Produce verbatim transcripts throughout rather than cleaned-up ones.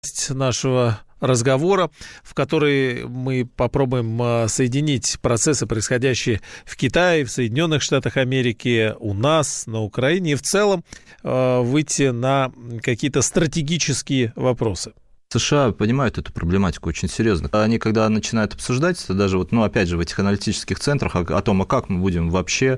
нашего разговора, в которой мы попробуем соединить процессы, происходящие в Китае, в Соединенных Штатах Америки, у нас, на Украине, и в целом выйти на какие-то стратегические вопросы. США понимают эту проблематику очень серьезно. Они, когда начинают обсуждать, даже вот, ну, опять же, в этих аналитических центрах о, о том, а как мы будем вообще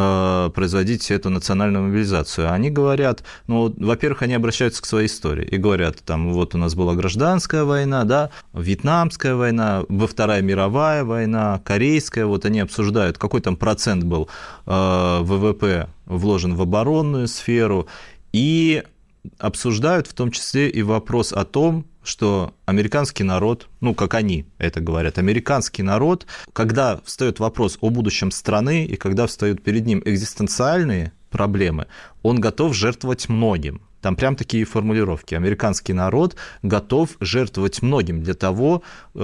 э, производить эту национальную мобилизацию, они говорят, ну, во-первых, они обращаются к своей истории и говорят, там, вот у нас была гражданская война, да, Вьетнамская война, Вторая мировая война, Корейская, вот они обсуждают, какой там процент был э, ВВП вложен в оборонную сферу, и обсуждают в том числе и вопрос о том, что американский народ, ну, как они это говорят, американский народ, когда встает вопрос о будущем страны и когда встают перед ним экзистенциальные проблемы, он готов жертвовать многим. Там прям такие формулировки. Американский народ готов жертвовать многим для того,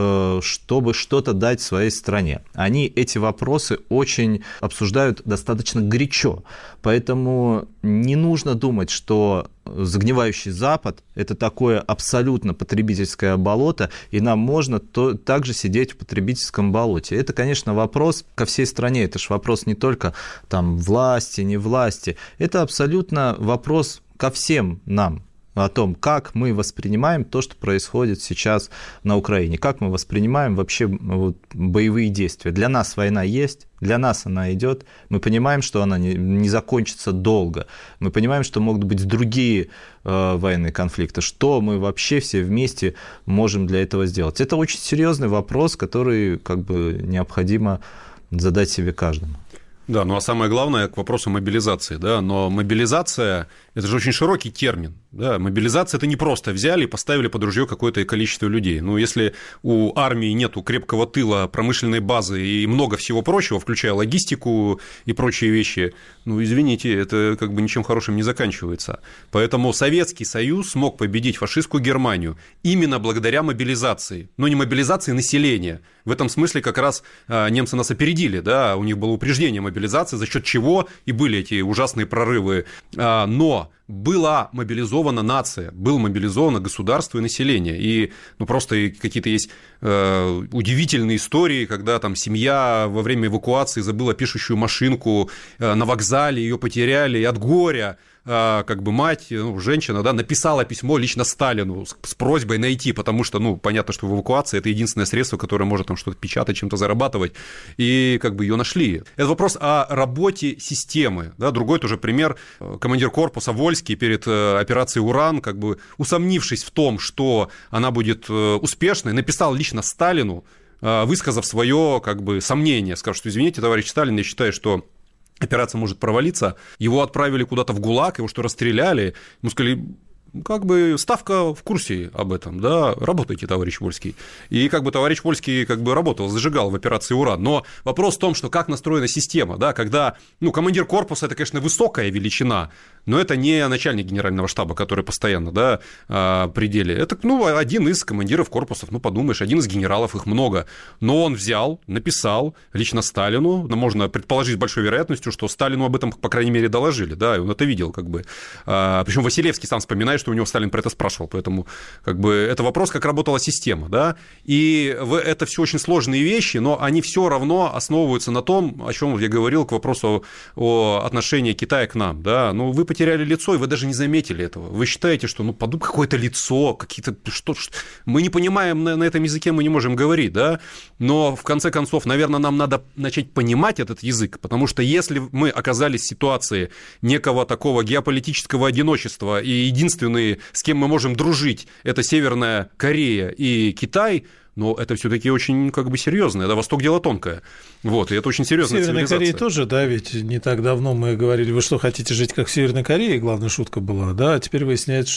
чтобы что-то дать своей стране. Они эти вопросы очень обсуждают достаточно горячо. Поэтому не нужно думать, что загнивающий Запад – это такое абсолютно потребительское болото, и нам можно то, также сидеть в потребительском болоте. Это, конечно, вопрос ко всей стране. Это же вопрос не только там, власти, не власти. Это абсолютно вопрос ко всем нам о том, как мы воспринимаем то, что происходит сейчас на Украине, как мы воспринимаем вообще вот, боевые действия. Для нас война есть, для нас она идет, мы понимаем, что она не, не закончится долго, мы понимаем, что могут быть другие э, военные конфликты, что мы вообще все вместе можем для этого сделать. Это очень серьезный вопрос, который как бы необходимо задать себе каждому. Да, ну а самое главное к вопросу мобилизации, да, но мобилизация – это же очень широкий термин, да, мобилизация – это не просто взяли и поставили под ружье какое-то количество людей, ну, если у армии нету крепкого тыла, промышленной базы и много всего прочего, включая логистику и прочие вещи, ну, извините, это как бы ничем хорошим не заканчивается, поэтому Советский Союз смог победить фашистскую Германию именно благодаря мобилизации, но не мобилизации населения, в этом смысле как раз немцы нас опередили, да, у них было упреждение мобилизации, за счет чего и были эти ужасные прорывы, но была мобилизована нация, было мобилизовано государство и население, и ну, просто какие-то есть э, удивительные истории, когда там семья во время эвакуации забыла пишущую машинку э, на вокзале, ее потеряли, и от горя как бы мать, ну, женщина, да, написала письмо лично Сталину с, с просьбой найти, потому что, ну, понятно, что в эвакуации это единственное средство, которое может там что-то печатать, чем-то зарабатывать, и как бы ее нашли. Это вопрос о работе системы, да, другой тоже пример, командир корпуса Вольский перед операцией «Уран», как бы усомнившись в том, что она будет успешной, написал лично Сталину, высказав свое, как бы, сомнение, сказав, что, извините, товарищ Сталин, я считаю, что операция может провалиться, его отправили куда-то в ГУЛАГ, его что, расстреляли, ему сказали, как бы Ставка в курсе об этом, да, работайте, товарищ Вольский. И как бы товарищ Вольский как бы работал, зажигал в операции «Уран». Но вопрос в том, что как настроена система, да, когда, ну, командир корпуса – это, конечно, высокая величина, но это не начальник генерального штаба, который постоянно, да, при деле. Это, ну, один из командиров корпусов, ну, подумаешь, один из генералов, их много. Но он взял, написал лично Сталину, ну, можно предположить с большой вероятностью, что Сталину об этом, по крайней мере, доложили, да, и он это видел, как бы. Причем Василевский сам вспоминает, что у него Сталин про это спрашивал, поэтому, как бы, это вопрос, как работала система, да, и это все очень сложные вещи, но они все равно основываются на том, о чем я говорил, к вопросу о отношении Китая к нам, да, ну, вы потеряли лицо, и вы даже не заметили этого. Вы считаете, что, ну, подумай, какое-то лицо, какие-то, что, что... Мы не понимаем, на, на этом языке мы не можем говорить, да, но, в конце концов, наверное, нам надо начать понимать этот язык, потому что если мы оказались в ситуации некого такого геополитического одиночества, и единственные, с кем мы можем дружить, это Северная Корея и Китай, но это все-таки очень, как бы, серьезно. Это Восток дело тонкое. Вот, и это очень серьезная цивилизация. В Северной Корее тоже, да, ведь не так давно мы говорили, вы что, хотите жить как в Северной Корее? Главная шутка была, да, а теперь выясняется,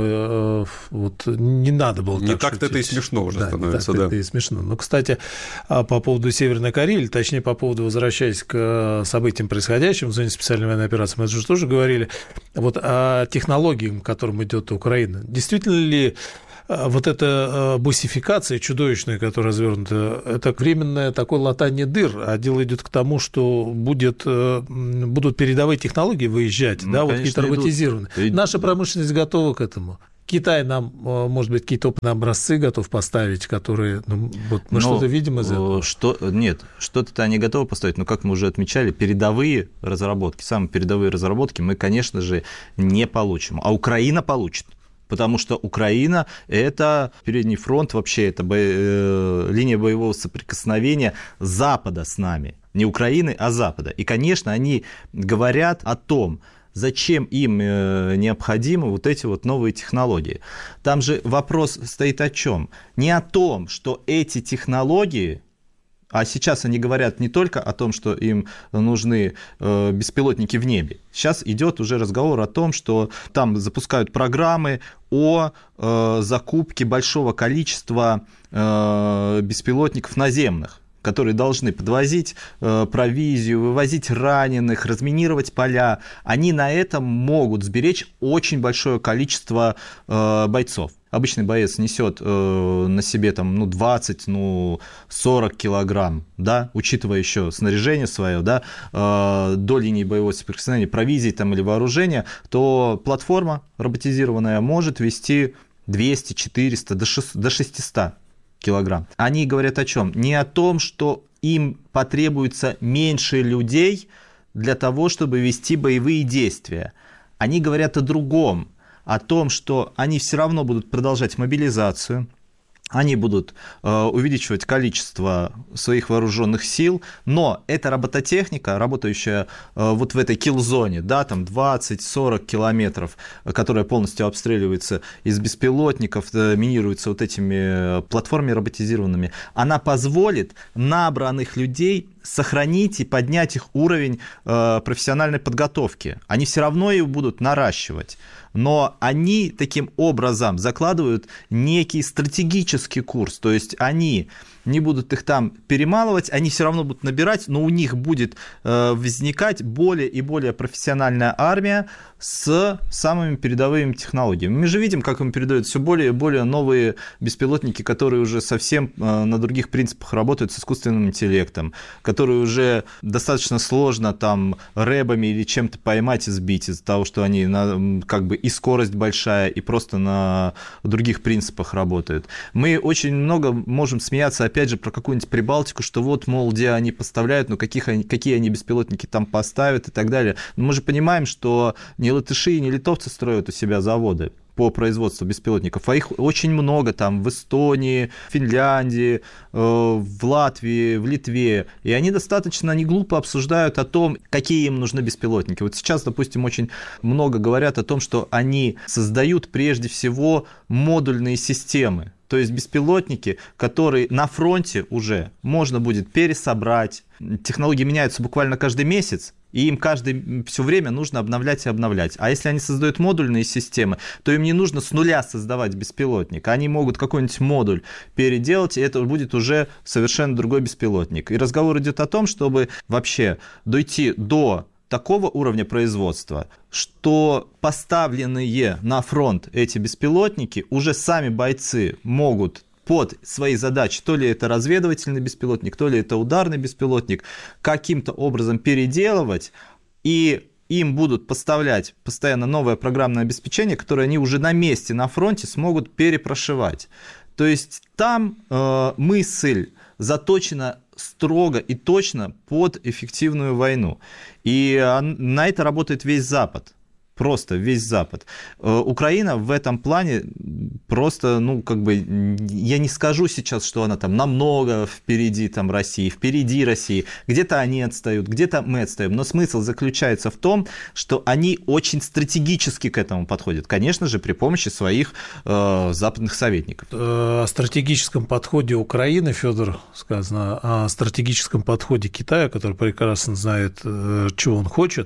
что э, вот не надо было так Не так-то это и смешно уже, да, становится, не так-то да. это и смешно. Но, кстати, по поводу Северной Кореи, или точнее по поводу, возвращаясь к событиям, происходящим в зоне специальной военной операции, мы же тоже говорили вот о технологиях, к которым идет Украина. Действительно ли вот эта бусификация чудовищная, которая развернута, это временное такое латание дыр, а дело идет к тому, что будет, будут передовые технологии выезжать, ну, да, вот какие-то роботизированные. Идут. Наша промышленность готова к этому. Китай нам, может быть, какие-то опытные образцы готов поставить, которые... Ну, вот мы но, что-то видим из этого? Что, нет, что-то они готовы поставить, но, как мы уже отмечали, передовые разработки, самые передовые разработки мы, конечно же, не получим. А Украина получит. Потому что Украина – это передний фронт, вообще это бо... линия боевого соприкосновения Запада с нами. Не Украины, а Запада. И, конечно, они говорят о том, зачем им необходимы вот эти вот новые технологии. Там же вопрос стоит о чем? Не о том, что эти технологии, а сейчас они говорят не только о том, что им нужны беспилотники в небе. Сейчас идет уже разговор о том, что там запускают программы о закупке большого количества беспилотников наземных, которые должны подвозить э, провизию, вывозить раненых, разминировать поля. Они на этом могут сберечь очень большое количество э, бойцов. Обычный боец несет э, на себе там, ну, двадцать, ну, сорок килограмм, да, учитывая еще снаряжение свое, да, э, до линии боевого соприкосновения, провизии там, или вооружения, то платформа роботизированная может вести двести, четыреста, до шестисот килограмм. Они говорят о чем? Не о том, что им потребуется меньше людей для того, чтобы вести боевые действия. Они говорят о другом, о том, что они все равно будут продолжать мобилизацию, они будут э, увеличивать количество своих вооруженных сил, но эта робототехника, работающая э, вот в этой килл-зоне, да, там двадцать-сорок километров, которая полностью обстреливается из беспилотников, э, минируется вот этими платформами роботизированными, она позволит набранных людей сохранить и поднять их уровень э, профессиональной подготовки. Они все равно ее будут наращивать, но они таким образом закладывают некий стратегический курс, то есть они не будут их там перемалывать, они все равно будут набирать, но у них будет э, возникать более и более профессиональная армия с самыми передовыми технологиями. Мы же видим, как им передают все более и более новые беспилотники, которые уже совсем э, на других принципах работают с искусственным интеллектом, которые уже достаточно сложно там рэбами или чем-то поймать и сбить из-за того, что они на, как бы и скорость большая, и просто на других принципах работают. Мы очень много можем смеяться опять же про какую-нибудь Прибалтику, что вот, мол, где они поставляют, ну каких они, какие они беспилотники там поставят и так далее. Но мы же понимаем, что не латыши и не литовцы строят у себя заводы по производству беспилотников, а их очень много там в Эстонии, Финляндии, в Латвии, в Литве, и они достаточно неглупо обсуждают о том, какие им нужны беспилотники. Вот сейчас, допустим, очень много говорят о том, что они создают прежде всего модульные системы, то есть беспилотники, которые на фронте уже можно будет пересобрать. Технологии меняются буквально каждый месяц, и им каждое все время нужно обновлять и обновлять. А если они создают модульные системы, то им не нужно с нуля создавать беспилотник. Они могут какой-нибудь модуль переделать, и это будет уже совершенно другой беспилотник. И разговор идет о том, чтобы вообще дойти до такого уровня производства, что поставленные на фронт эти беспилотники уже сами бойцы могут под свои задачи, то ли это разведывательный беспилотник, то ли это ударный беспилотник, каким-то образом переделывать, и им будут поставлять постоянно новое программное обеспечение, которое они уже на месте, на фронте смогут перепрошивать. То есть там э, мысль заточена строго и точно под эффективную войну. И на это работает весь Запад. Просто весь Запад. Украина в этом плане просто, ну, как бы, я не скажу сейчас, что она там намного впереди там, России, впереди России. Где-то они отстают, где-то мы отстаем. Но смысл заключается в том, что они очень стратегически к этому подходят. Конечно же, при помощи своих э, западных советников. О стратегическом подходе Украины, Федор, сказано, о стратегическом подходе Китая, который прекрасно знает, чего он хочет.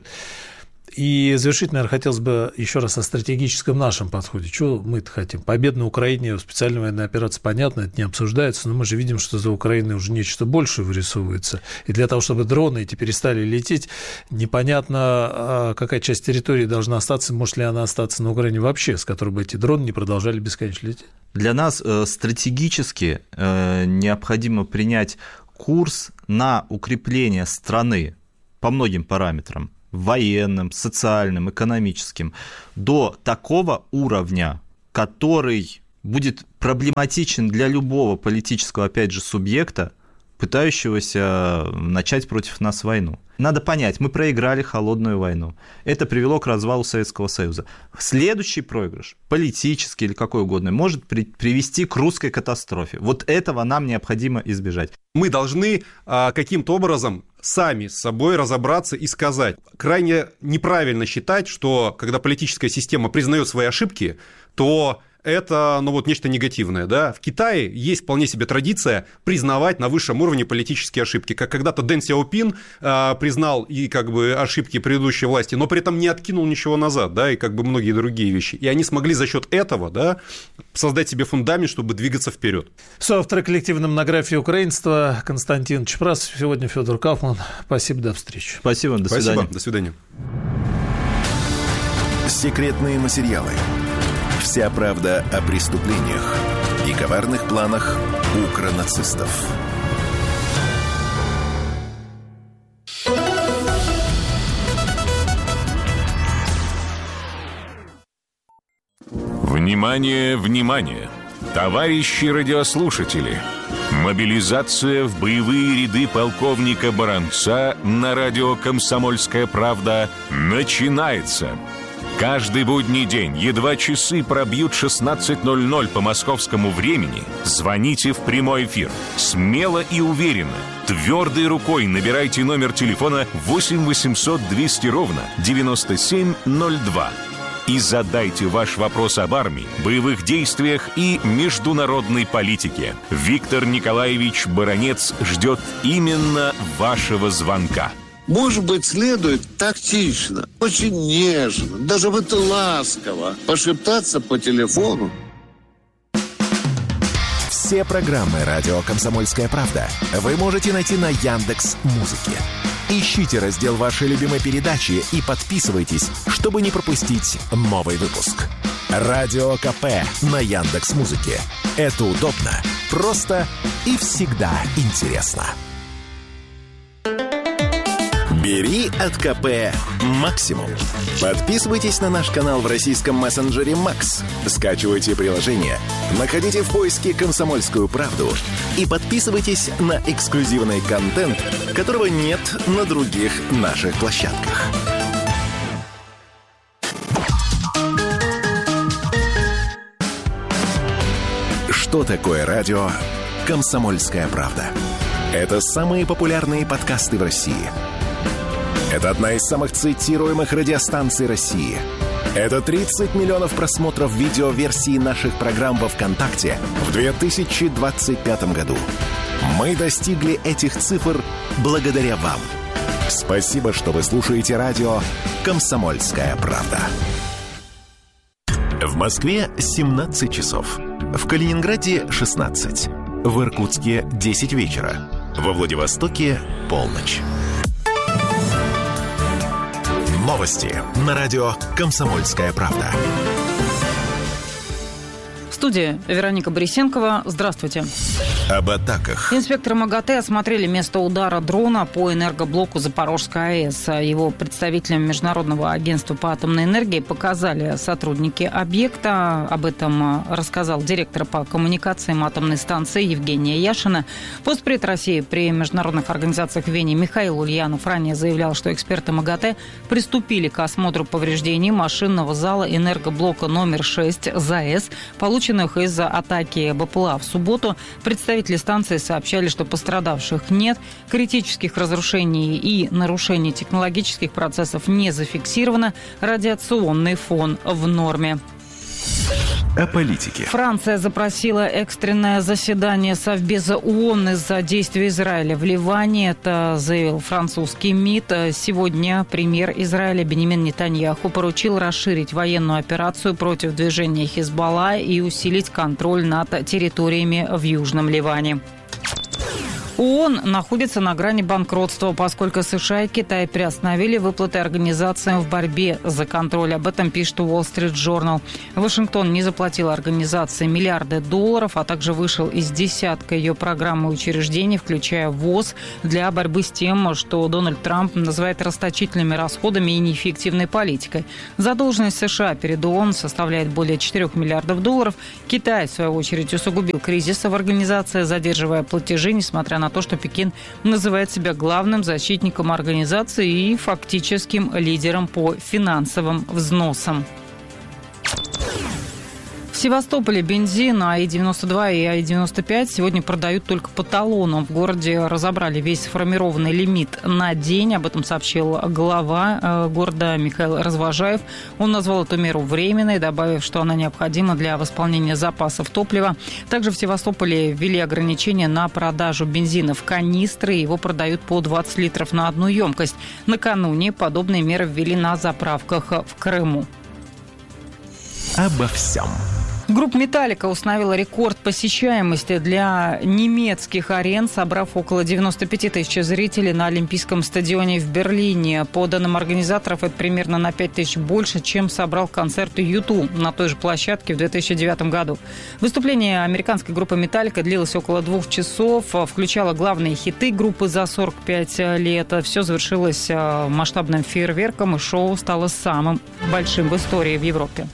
И завершить, наверное, хотелось бы еще раз о стратегическом нашем подходе. Чего мы-то хотим? Победа на Украине, специальная военная операция, понятно, это не обсуждается, но мы же видим, что за Украиной уже нечто большее вырисовывается. И для того, чтобы дроны эти перестали лететь, непонятно, какая часть территории должна остаться, может ли она остаться на Украине вообще, с которой бы эти дроны не продолжали бесконечно лететь. Для нас стратегически необходимо принять курс на укрепление страны по многим параметрам. Военным, социальным, экономическим, до такого уровня, который будет проблематичен для любого политического, опять же, субъекта, пытающегося начать против нас войну. Надо понять, мы проиграли холодную войну. Это привело к развалу Советского Союза. Следующий проигрыш, политический или какой угодно, может при- привести к русской катастрофе. Вот этого нам необходимо избежать. Мы должны а, каким-то образом сами с собой разобраться и сказать. Крайне неправильно считать, что когда политическая система признает свои ошибки, то это, ну, вот нечто негативное, да. В Китае есть вполне себе традиция признавать на высшем уровне политические ошибки, как когда-то Дэн Сяопин э, признал и как бы ошибки предыдущей власти, но при этом не откинул ничего назад, да, и как бы многие другие вещи. И они смогли за счет этого, да, создать себе фундамент, чтобы двигаться вперед. Соавтор коллективной монографии украинства Константин Чепрасов. Сегодня Федор Кауфман. Спасибо, до встречи. Спасибо, до свидания. Спасибо, до свидания. Секретные материалы. Вся правда о преступлениях и коварных планах укронацистов. Внимание, внимание! Товарищи радиослушатели! Мобилизация в боевые ряды полковника Баранца на радио «Комсомольская правда» начинается! Каждый будний день, едва часы пробьют шестнадцать ноль ноль по московскому времени, звоните в прямой эфир. Смело и уверенно, твердой рукой набирайте номер телефона восемь восемьсот двести ровно девяносто семь ноль два и задайте ваш вопрос об армии, боевых действиях и международной политике. Виктор Николаевич Баранец ждет именно вашего звонка. Может быть, следует тактично, очень нежно, даже вот ласково пошептаться по телефону. Все программы «Радио Комсомольская правда» вы можете найти на Яндекс.Музыке. Ищите раздел вашей любимой передачи и подписывайтесь, чтобы не пропустить новый выпуск. Радио КП на Яндекс.Музыке. Это удобно, просто и всегда интересно. Бери от КП максимум. Подписывайтесь на наш канал в российском мессенджере Макс. Скачивайте приложение, находите в поиске «Комсомольскую правду» и подписывайтесь на эксклюзивный контент, которого нет на других наших площадках. Что такое радио «Комсомольская правда»? Это самые популярные подкасты в России. Это одна из самых цитируемых радиостанций России. Это тридцать миллионов просмотров видеоверсии наших программ во ВКонтакте в две тысячи двадцать пятом году. Мы достигли этих цифр благодаря вам. Спасибо, что вы слушаете радио «Комсомольская правда». В Москве семнадцать часов. В Калининграде шестнадцать. В Иркутске десять вечера. Во Владивостоке полночь. Новости на радио «Комсомольская правда». В студии Вероника Борисенкова. Здравствуйте. Об атаках. Инспекторы МАГАТЭ осмотрели место удара дрона по энергоблоку Запорожской АЭС. Его представителям Международного агентства по атомной энергии показали сотрудники объекта. Об этом рассказал директор по коммуникациям атомной станции Евгения Яшина. Постпред России при международных организациях в Вене Михаил Ульянов ранее заявлял, что эксперты МАГАТЭ приступили к осмотру повреждений машинного зала энергоблока номер шесть ЗАЭС, полученных из-за атаки БПЛА в субботу. Представители станции сообщали, что пострадавших нет, критических разрушений и нарушений технологических процессов не зафиксировано, радиационный фон в норме. О политике. Франция запросила экстренное заседание Совбеза ООН из-за действий Израиля в Ливане. Это заявил французский МИД. Сегодня премьер Израиля Беньямин Нетаньяху поручил расширить военную операцию против движения Хизбалла и усилить контроль над территориями в Южном Ливане. ООН находится на грани банкротства, поскольку США и Китай приостановили выплаты организациям в борьбе за контроль. Об этом пишет Wall Street Journal. Вашингтон не заплатил организации миллиарды долларов, а также вышел из десятка ее программ и учреждений, включая ВОЗ, для борьбы с тем, что Дональд Трамп называет расточительными расходами и неэффективной политикой. Задолженность США перед ООН составляет более четырёх миллиардов долларов. Китай, в свою очередь, усугубил кризис в организации, задерживая платежи, несмотря на то, что Пекин называет себя главным защитником организации и фактическим лидером по финансовым взносам. В Севастополе бензин АИ девяносто два и АИ девяносто пять сегодня продают только по талонам. В городе разобрали весь сформированный лимит на день. Об этом сообщил глава города Михаил Развожаев. Он назвал эту меру временной, добавив, что она необходима для восполнения запасов топлива. Также в Севастополе ввели ограничения на продажу бензина в канистры. Его продают по двадцать литров на одну емкость. Накануне подобные меры ввели на заправках в Крыму. Обо всем. Группа «Металлика» установила рекорд посещаемости для немецких арен, собрав около девяносто пять тысяч зрителей на Олимпийском стадионе в Берлине. По данным организаторов, это примерно на пять тысяч больше, чем собрал концерт ю ту на той же площадке в две тысячи девятом году. Выступление американской группы «Металлика» длилось около двух часов, включало главные хиты группы за сорок пять лет. Все завершилось масштабным фейерверком, и шоу стало самым большим в истории в Европе.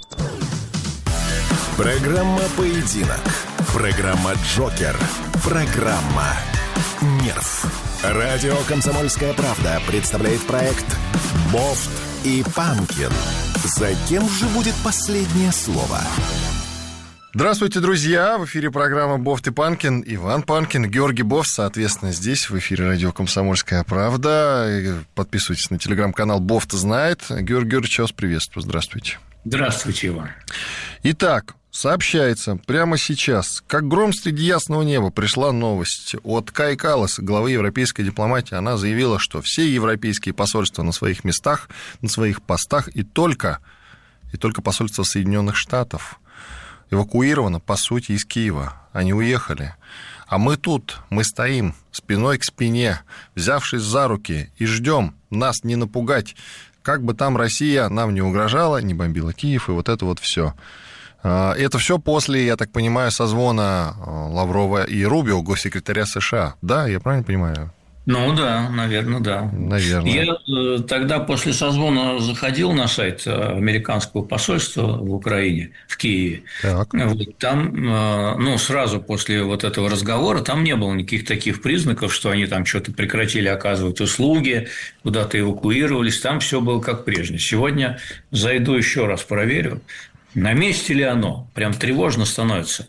Программа «Поединок». Программа «Джокер». Программа «Нерв». Радио «Комсомольская правда» представляет проект «Бофт и Панкин». За кем же будет последнее слово? Здравствуйте, друзья! В эфире программа «Бофт и Панкин». Иван Панкин, Георгий Бофт, соответственно, здесь, в эфире радио «Комсомольская правда». Подписывайтесь на телеграм-канал «Бофт знает». Георгий Георгиевич, вас приветствую. Здравствуйте. Здравствуйте, Иван. Итак, сообщается прямо сейчас, как гром среди ясного неба, пришла новость от Каи Каллас, главы европейской дипломатии. Она заявила, что все европейские посольства на своих местах, на своих постах, и только, и только посольство Соединенных Штатов эвакуировано, по сути, из Киева. Они уехали. А мы тут, мы стоим спиной к спине, взявшись за руки, и ждем нас не напугать, как бы там Россия нам не угрожала, не бомбила Киев, и вот это вот все. Это все после, я так понимаю, созвона Лаврова и Рубио, госсекретаря США. Да, я правильно понимаю? Ну да, наверное, да. Наверное. Я э, тогда после созвона заходил на сайт американского посольства в Украине, в Киеве. Так. Вот, там, э, ну, сразу после вот этого разговора, там не было никаких таких признаков, что они там что-то прекратили оказывать услуги, куда-то эвакуировались. Там все было как прежде. Сегодня зайду еще раз проверю, на месте ли оно. Прям тревожно становится.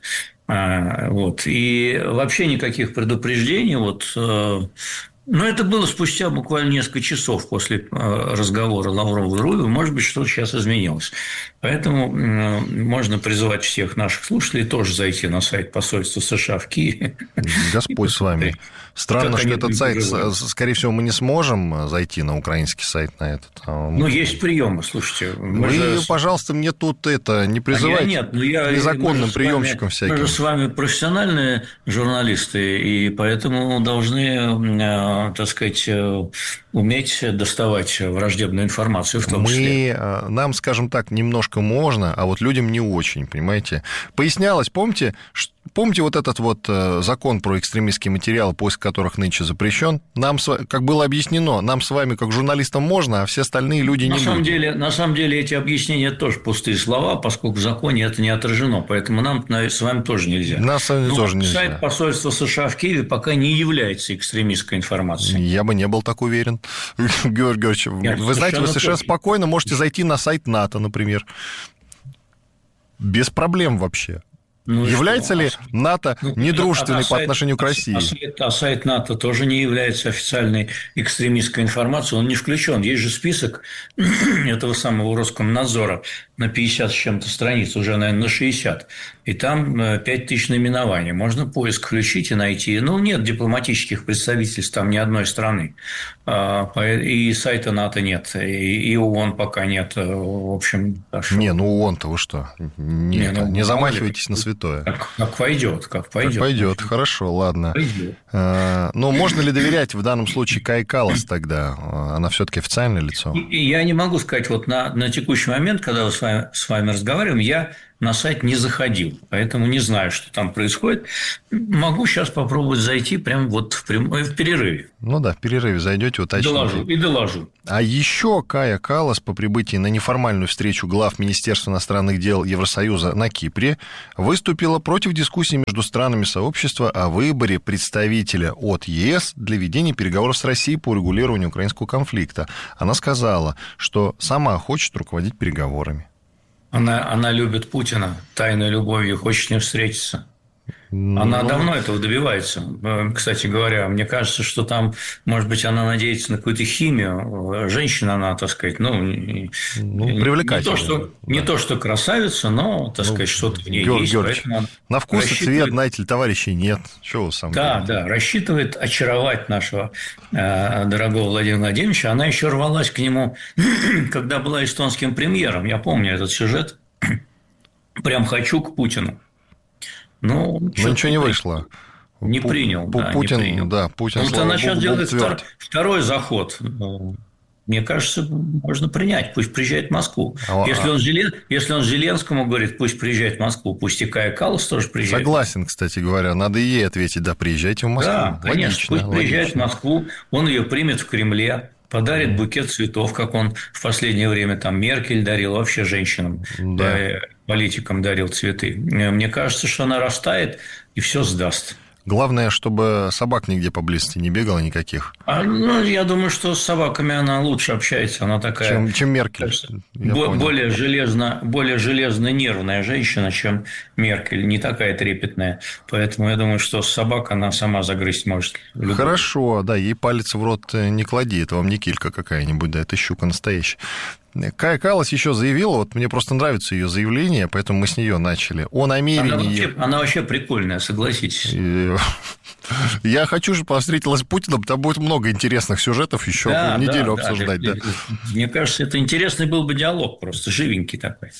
Вот. И вообще никаких предупреждений. Вот, но это было спустя буквально несколько часов после разговора Лаврова и Рубио. Может быть, что-то сейчас изменилось. Поэтому можно призывать всех наших слушателей тоже зайти на сайт посольства США в Киеве. Господь с вами. Странно, что этот сайт, скорее всего, мы не сможем зайти на украинский сайт на этот. Ну, есть приемы, слушайте. Вы, же... пожалуйста, мне тут это не призывайте. А я нет, но я, незаконным приемщиком всяким. Мы же с вами профессиональные журналисты, и поэтому должны, так сказать, уметь доставать враждебную информацию в том мы, числе. Нам, скажем так, немножко можно, а вот людям не очень, понимаете. Пояснялось, помните, помните вот этот вот закон про экстремистские материалы, поиск которых нынче запрещен? Нам, как было объяснено, нам с вами, как журналистам, можно, а все остальные люди на не самом будут. Деле, на самом деле эти объяснения тоже пустые слова, поскольку в законе это не отражено, поэтому нам с вами тоже нельзя. Нас с вами Но тоже нельзя. Сайт посольства США в Киеве пока не является экстремистской информацией. Я бы не был так уверен. Георгий Георгиевич, Нет, вы знаете, вы совершенно точно. спокойно можете зайти на сайт НАТО, например. Без проблем вообще. Ну, является ли НАТО ну, недружественной а, а по сайт, отношению к России? А сайт, а сайт НАТО тоже не является официальной экстремистской информацией, он не включен. Есть же список этого самого Роскомнадзора на пятьдесят с чем-то страниц, уже, наверное, на шестьдесят, и там пять тысяч наименований. Можно поиск включить и найти. Ну, нет дипломатических представительств там ни одной страны. И сайта НАТО нет, и ООН пока нет. В общем, что... Не, ну ООН-то вы что? Не, не, ну, не замахивайтесь на святое. Как, как пойдет, как пойдет. Как пойдет, хорошо, ладно. Пойдет. Но можно ли доверять в данном случае Кае Каллас тогда? Она все-таки официальное лицо? Я не могу сказать, вот на, на текущий момент, когда мы с вами, с вами разговариваем, я на сайт не заходил, поэтому не знаю, что там происходит. Могу сейчас попробовать зайти прямо вот в, прям... в перерыве. Ну да, в перерыве зайдете, уточните. Доложу и доложу. А еще Кая Каллас по прибытии на неформальную встречу глав Министерства иностранных дел Евросоюза на Кипре выступила против дискуссии между странами сообщества о выборе представителя от ЕС для ведения переговоров с Россией по урегулированию украинского конфликта. Она сказала, что сама хочет руководить переговорами. Она, она любит Путина тайной любовью, хочет с ним встретиться. Она ну... давно этого добивается. Кстати говоря, мне кажется, что там, может быть, она надеется на какую-то химию. Женщина она, так сказать, ну, ну привлекательная. Не то, что, да. не то, что красавица, но, так ну, сказать, что-то в ней Георгий есть. Георгиевич, на вкус и цвет, знаете ли, товарищей нет. Чего вы сам Да, говорите? да, рассчитывает очаровать нашего э, дорогого Владимира Владимировича. Она еще рвалась к нему, когда была эстонским премьером. Я помню этот сюжет. Прям хочу к Путину. Ну, Но ничего не вышло. Не принял. Пу- да, Путин, не принял. да, Путин, вот она сейчас делает втор, второй заход. Мне кажется, можно принять. Пусть приезжает в Москву. А, если, он Зелен... если он Зеленскому говорит, пусть приезжает в Москву, пусть и Кая Каллас тоже приезжает. Согласен, кстати говоря. Надо и ей ответить, да, приезжайте в Москву. Да, конечно. Логично, пусть логично. приезжает в Москву, он ее примет в Кремле, подарит букет цветов, как он в последнее время там Меркель дарил, вообще женщинам, да. э, политикам дарил цветы. Мне кажется, что она растает и все сдаст. Главное, чтобы собак нигде поблизости не бегало никаких. А, ну, я думаю, что с собаками она лучше общается. Она такая... Чем, чем Меркель. Бо- более, железно, более железно-нервная женщина, чем Меркель. Не такая трепетная. Поэтому я думаю, что с собак она сама загрызть может. Любовь. Хорошо, да, ей палец в рот не клади. Это вам не килька какая-нибудь, да, это щука настоящая. Кая Каллас еще заявила, вот мне просто нравится ее заявление, поэтому мы с нее начали, о намерении... Она вообще, она вообще прикольная, согласитесь. Я хочу, чтобы она встретилась с Путиным, там будет много интересных сюжетов еще да, неделю да, обсуждать. Да. Да. Мне кажется, это интересный был бы диалог, просто живенький такой.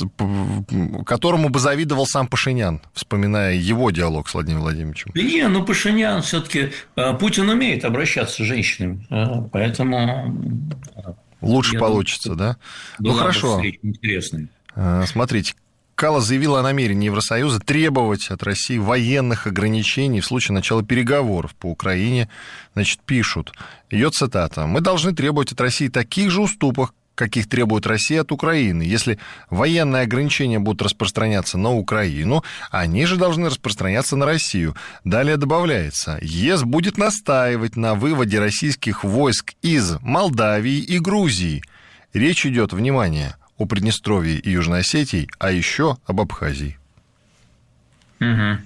Которому бы завидовал сам Пашинян, вспоминая его диалог с Владимиром Владимировичем. Не, ну Пашинян все-таки Путин умеет обращаться с женщинами, поэтому... Лучше Я получится, думаю, да? Ну, хорошо. Интересный. Смотрите, Каллас заявила о намерении Евросоюза требовать от России военных ограничений в случае начала переговоров по Украине. Значит, пишут, ее цитата, «Мы должны требовать от России таких же уступок, каких требует Россия от Украины. Если военные ограничения будут распространяться на Украину, они же должны распространяться на Россию». Далее добавляется, ЕС будет настаивать на выводе российских войск из Молдавии и Грузии. Речь идет, внимание, о Приднестровье и Южной Осетии, а еще об Абхазии. Угу.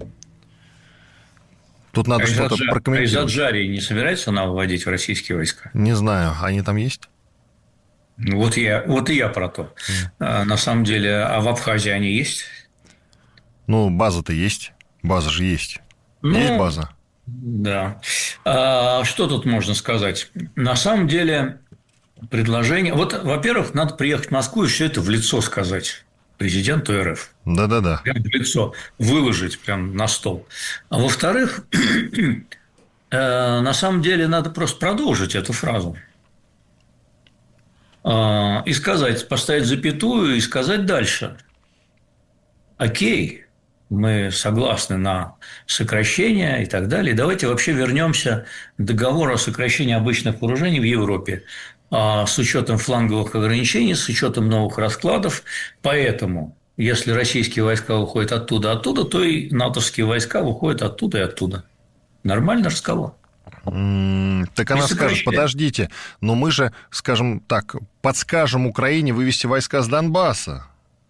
Тут надо а что-то из прокомментировать. А из Аджарии не собирается она выводить в российские войска? Не знаю, они там есть? Вот, я, вот и я про то. Mm. На самом деле, а в Абхазии они есть? Ну, база-то есть. База же есть. Ну, есть база. Да. А что тут можно сказать? На самом деле, предложение... Вот, во-первых, надо приехать в Москву и все это в лицо сказать президенту РФ. Да-да-да. Прям в лицо. Выложить прям на стол. А во-вторых, на самом деле, надо просто продолжить эту фразу. И сказать, поставить запятую и сказать дальше. Окей, мы согласны на сокращение и так далее. Давайте вообще вернемся к договору о сокращении обычных вооружений в Европе с учетом фланговых ограничений, с учетом новых раскладов. Поэтому, если российские войска выходят оттуда, оттуда, то и натовские войска выходят оттуда и оттуда. Нормальный разговор. Так она скажет, подождите, но мы же, скажем так, подскажем Украине вывести войска с Донбасса.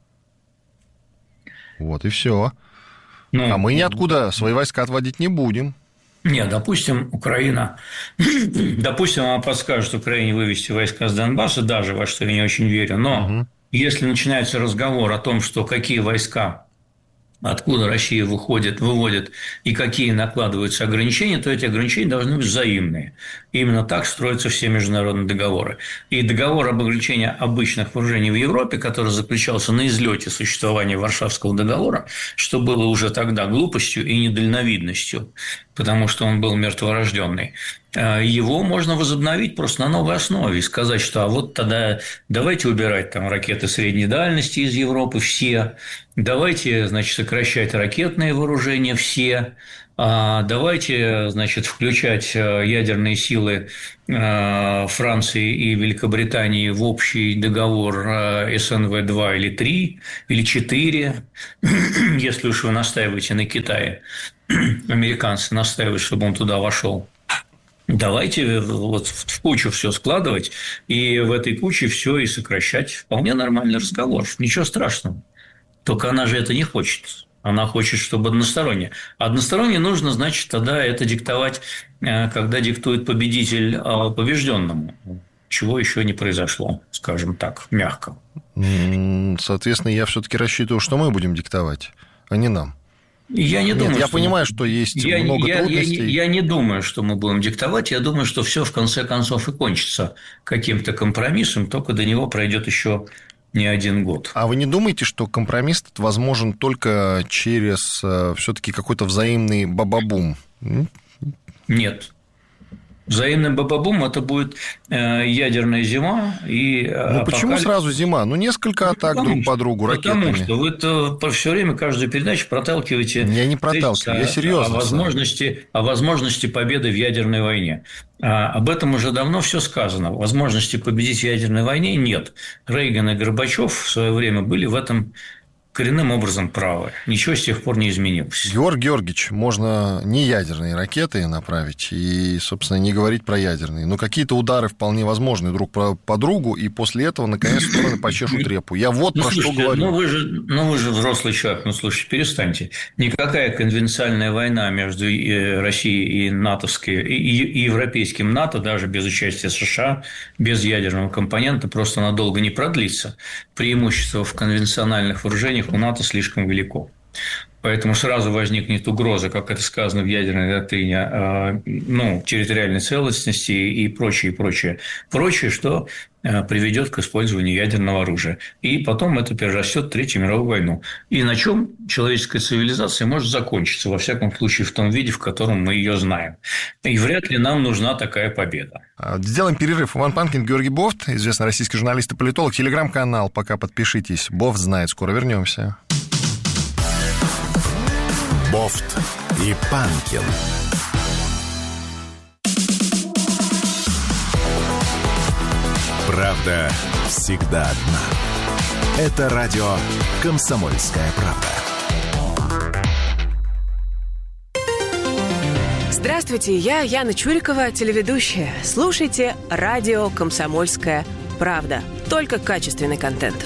Вот и все. Ну, а мы ниоткуда свои войска отводить не будем. Нет, допустим, Украина, допустим, она подскажет Украине вывести войска с Донбасса, даже во что я не очень верю, но угу. Если начинается разговор о том, что какие войска, откуда Россия выходит, выводит и какие накладываются ограничения, то эти ограничения должны быть взаимные. И именно так строятся все международные договоры. И договор об ограничении обычных вооружений в Европе, который заключался на излете существования Варшавского договора, что было уже тогда глупостью и недальновидностью, потому что он был мертворожденный, его можно возобновить просто на новой основе и сказать, что а вот тогда давайте убирать там ракеты средней дальности из Европы все, давайте, значит, сокращать ракетные вооружения все, давайте, значит, включать ядерные силы Франции и Великобритании в общий договор эс эн вэ два или три, или четыре, если уж вы настаиваете на Китае, американцы настаивают, чтобы он туда вошел. Давайте вот в кучу все складывать и в этой куче все и сокращать. Вполне нормальный разговор, ничего страшного. Только она же это не хочет. Она хочет, чтобы односторонне. Односторонне нужно, значит, тогда это диктовать, когда диктует победитель побежденному. Чего еще не произошло, скажем так, мягко. Соответственно, я все-таки рассчитываю, что мы будем диктовать, а не нам. Я не Нет, думаю, я что понимаю, мы... что есть я, много я, трудностей. Я, я не думаю, что мы будем диктовать. Я думаю, что все в конце концов и кончится каким-то компромиссом, только до него пройдет еще не один год. А вы не думаете, что компромисс возможен только через все-таки какой-то взаимный бабабум? Нет. Взаимный бабабум – это будет ядерная зима и Ну, апокалипсис. почему сразу зима? Ну, несколько атак потому друг что, по другу потому ракетами. Потому что вы все время каждую передачу проталкиваете… Я не проталкиваю, я серьезно. О возможности, о возможности победы в ядерной войне. А об этом уже давно все сказано. Возможности победить в ядерной войне нет. Рейган и Горбачев в свое время были в этом коренным образом правы. Ничего с тех пор не изменилось. Георгий Георгиевич, можно не ядерные ракеты направить и, собственно, не говорить про ядерные. Но какие-то удары вполне возможны друг по другу, и после этого, наконец, стороны почешут репу. Я вот ну, про слушайте, что говорю. Ну вы, же, ну, вы же взрослый человек. Ну, слушайте, перестаньте. Никакая конвенциальная война между Россией и натовской, и европейским НАТО, даже без участия США, без ядерного компонента, просто надолго не продлится. Преимущество в конвенциональных вооружениях у НАТО слишком велико. Поэтому сразу возникнет угроза, как это сказано в ядерной доктрине, ну, территориальной целостности и прочее, и прочее. Прочее, что приведет к использованию ядерного оружия. И потом это перерастет в Третью мировую войну. И на чем человеческая цивилизация может закончиться, во всяком случае, в том виде, в котором мы ее знаем. И вряд ли нам нужна такая победа. Сделаем перерыв. Иван Панкин, Георгий Бофт, известный российский журналист и политолог. Телеграм-канал, пока подпишитесь. Бофт знает. Скоро вернемся. Бофт и Панкин. Правда всегда одна. Это радио «Комсомольская правда». Здравствуйте, я Яна Чурикова, телеведущая. Слушайте радио «Комсомольская правда». Только качественный контент.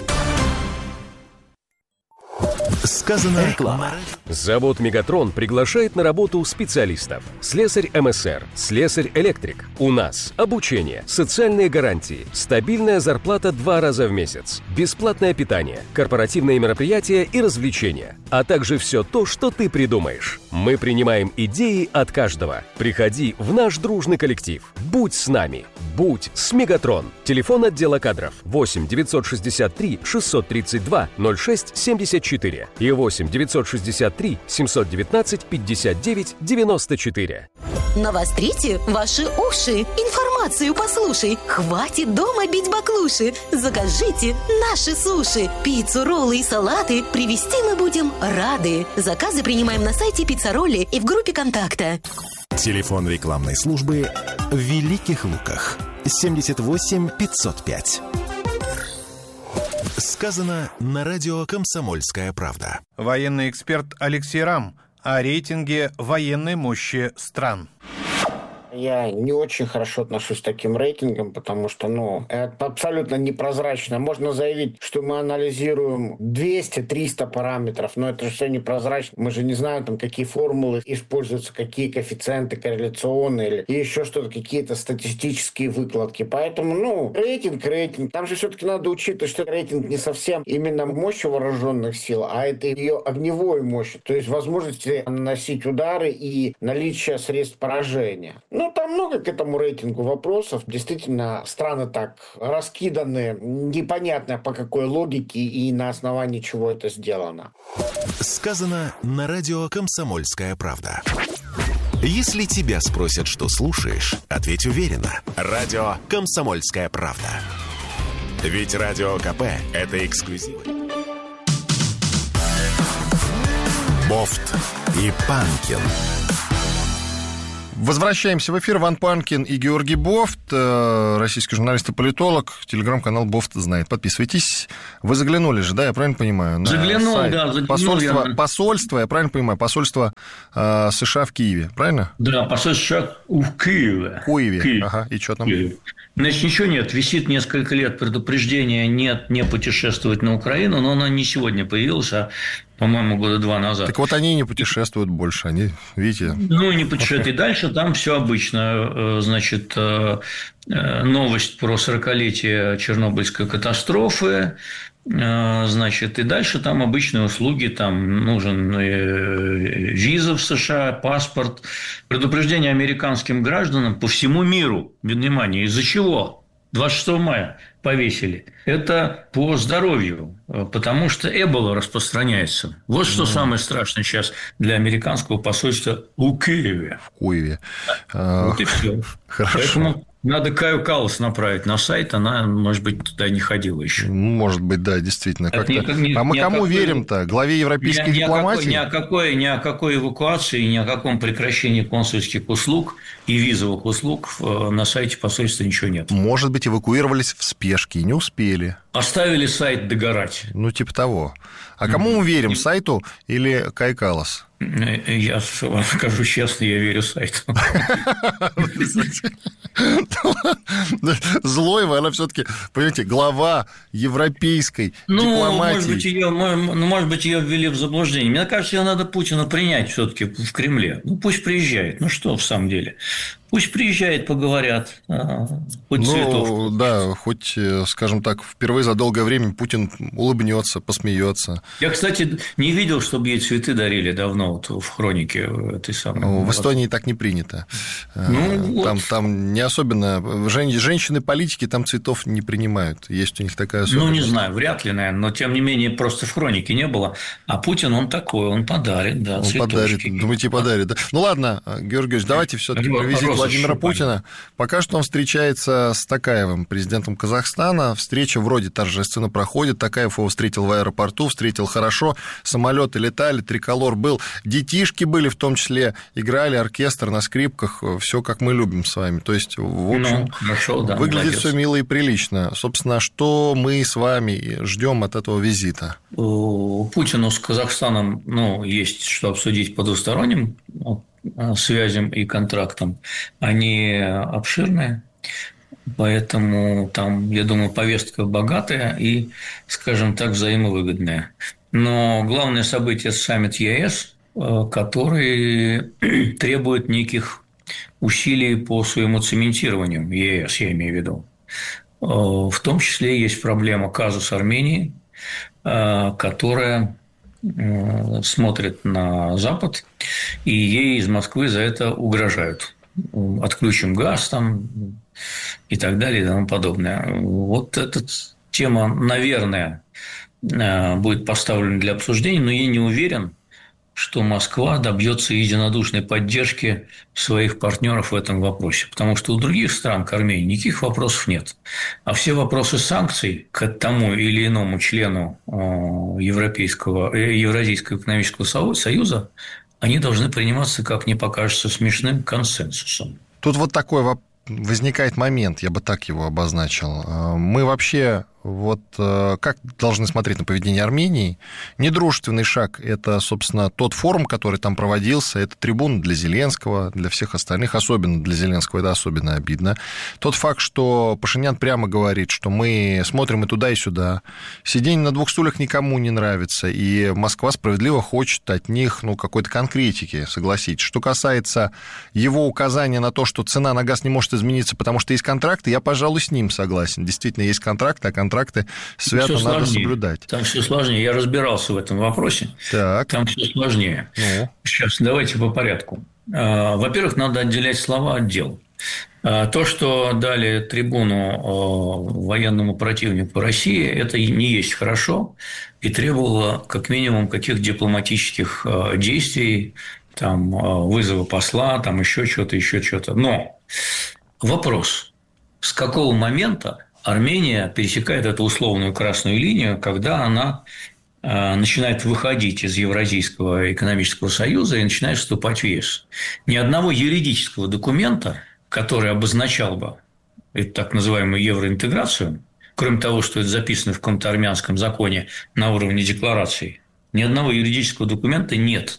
Сказано реклама. Завод «Мегатрон» приглашает на работу специалистов. Слесарь эм эс эр, слесарь-электрик. У нас обучение, социальные гарантии, стабильная зарплата два раза в месяц, бесплатное питание, корпоративные мероприятия и развлечения, а также все то, что ты придумаешь. Мы принимаем идеи от каждого. Приходи в наш дружный коллектив. Будь с нами. Будь с «Мегатрон». Телефон отдела кадров восемь девятьсот шестьдесят три шестьсот тридцать два ноль шесть семьдесят четыре и восемь девятьсот шестьдесят три семьсот девятнадцать пятьдесят девять девяносто четыре. Навострите ваши уши. Информацию послушай. Хватит дома бить баклуши. Закажите наши суши. Пиццу, роллы и салаты привезти мы будем рады. Заказы принимаем на сайте Пиццаролли и в группе контакта. Телефон рекламной службы в Великих Луках. семьдесят восемь пятьсот пять. Сказано на радио «Комсомольская правда». Военный эксперт Алексей Рам о рейтинге военной мощи стран. Я не очень хорошо отношусь к таким рейтингам, потому что, ну, это абсолютно непрозрачно. Можно заявить, что мы анализируем двести-триста параметров, но это же все непрозрачно. Мы же не знаем, там, какие формулы используются, какие коэффициенты корреляционные или еще что-то, какие-то статистические выкладки. Поэтому, ну, рейтинг, рейтинг. Там же все-таки надо учитывать, что рейтинг не совсем именно мощь вооруженных сил, а это ее огневой мощь. То есть возможности наносить удары и наличие средств поражения. Ну, там много к этому рейтингу вопросов. Действительно, страны так раскиданы, непонятно по какой логике и на основании чего это сделано. Сказано на радио «Комсомольская правда». Если тебя спросят, что слушаешь, ответь уверенно. Радио «Комсомольская правда». Ведь Радио КП – это эксклюзивы. Бофт и Панкин. Возвращаемся в эфир. Иван Панкин и Георгий Бофт, российский журналист и политолог. Телеграм-канал Бофт знает. Подписывайтесь. Вы заглянули же, да, я правильно понимаю? На заглянул, сайт. да, заглянул. Посольство, Я... посольство, я правильно понимаю, посольство э, США в Киеве, правильно? Да, посольство США в Киеве. В Киеве, Киев. Ага, и что там? Киев. Значит, ничего нет. Висит несколько лет предупреждение нет, не путешествовать на Украину, но оно не сегодня появилось, а, по-моему, года два назад. Так вот, они не путешествуют больше, они, видите... Ну, не путешествуют. И дальше там все обычно. Значит, новость про сорокалетие Чернобыльской катастрофы. Значит, и дальше там обычные услуги, там нужен виза в США, паспорт, предупреждение американским гражданам по всему миру. Внимание, из-за чего? двадцать шестого мая повесили. Это по здоровью, потому что эбола распространяется. Вот что mm. самое страшное сейчас для американского посольства у Киеве. В Киеве. Вот и все. Хорошо. Поэтому надо Каю Каллас направить на сайт, она, может быть, туда не ходила еще. Может быть, да, действительно. Как-то... Не, а мы кому какой... верим-то? Главе европейской ни, дипломатии? Ни о, какой, ни о какой эвакуации, ни о каком прекращении консульских услуг и визовых услуг на сайте посольства ничего нет. Может быть, эвакуировались в спешке и не успели. Оставили сайт догорать. Ну, типа того. А кому мы верим, сайту или Кай Каллас? Я скажу честно, я верю сайту. Злой вы, она все-таки, понимаете, глава европейской ну, дипломатии. Может быть, ее, ну, может быть, ее ввели в заблуждение. Мне кажется, ее надо Путину принять все-таки в Кремле. Ну, пусть приезжает. Ну, что в самом деле? Пусть приезжает, поговорят, хоть ну, цветов. Да, хоть, скажем так, впервые за долгое время Путин улыбнется, посмеется. Я, кстати, не видел, чтобы ей цветы дарили давно вот, в хронике этой самой. Ну, в Эстонии так не принято. Ну, там, вот. там не особенно... Женщины-политики там цветов не принимают. Есть у них такая особенность. Ну, не знаю, вряд ли, наверное, но, тем не менее, просто в хронике не было. А Путин, он такой, он подарит, да, он цветочки. Подарит, думаете, подарит, да? Ну, ладно, Георгий Ильич, давайте все-таки привезите Владимира Путина. Пока что он встречается с Токаевым, президентом Казахстана. Встреча вроде торжественно проходит. Токаев его встретил в аэропорту, встретил хорошо. Самолеты летали, триколор был. Детишки были, в том числе, играли, оркестр на скрипках. Все как мы любим с вами. То есть, в общем, ну, хорошо, да, выглядит все мило и прилично. Собственно, что мы с вами ждем от этого визита? Путину с Казахстаном, ну, есть что обсудить по двусторонним связям и контрактам, они обширные, поэтому там, я думаю, повестка богатая и, скажем так, взаимовыгодная. Но главное событие – саммит ЕС, который требует неких усилий по своему цементированию, ЕС, я имею в виду. В том числе есть проблема казус Армении, которая смотрит на Запад, и ей из Москвы за это угрожают. Отключим газ там и так далее и тому подобное. Вот эта тема, наверное, будет поставлена для обсуждения, но я не уверен, что Москва добьется единодушной поддержки своих партнеров в этом вопросе. Потому что у других стран, к Армении, никаких вопросов нет. А все вопросы санкций к тому или иному члену Европейского, Евразийского экономического союза, они должны приниматься, как мне покажется, смешным консенсусом. Тут вот такой возникает момент, я бы так его обозначил. Мы вообще Вот как должны смотреть на поведение Армении? Недружественный шаг – это, собственно, тот форум, который там проводился, это трибуна для Зеленского, для всех остальных, особенно для Зеленского, это особенно обидно. Тот факт, что Пашинян прямо говорит, что мы смотрим и туда, и сюда. Сидение на двух стульях никому не нравится, и Москва справедливо хочет от них, ну, какой-то конкретики, согласитесь. Что касается его указания на то, что цена на газ не может измениться, потому что есть контракты, я, пожалуй, с ним согласен. Действительно, есть контракты, а контракты Контракты свято надо сложнее. соблюдать. Там все сложнее. Я разбирался в этом вопросе. Так. Там все сложнее. Ну. Сейчас давайте по порядку. Во-первых, надо отделять слова от дел. То, что дали трибуну военному противнику России, это не есть хорошо и требовало как минимум каких дипломатических действий, там, вызова посла, там еще что-то, еще что-то. Но вопрос, с какого момента Армения пересекает эту условную красную линию, когда она начинает выходить из Евразийского экономического союза и начинает вступать в ЕС. Ни одного юридического документа, который обозначал бы эту так называемую евроинтеграцию, кроме того, что это записано в каком-то армянском законе на уровне декларации, ни одного юридического документа нет.